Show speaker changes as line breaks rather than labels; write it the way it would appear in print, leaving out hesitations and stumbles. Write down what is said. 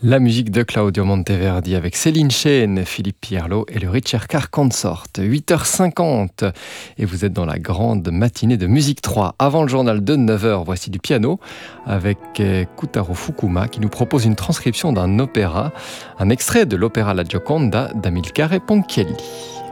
La musique de Claudio Monteverdi avec Céline Schaen, Philippe Pierlot et le Ricercar Consort. 8h50 et vous êtes dans la grande matinée de Musique 3. Avant le journal de 9h, voici du piano avec Kutaro Fukuma qui nous propose une transcription d'un opéra, un extrait de l'opéra La Gioconda d'Amilcare Ponchielli.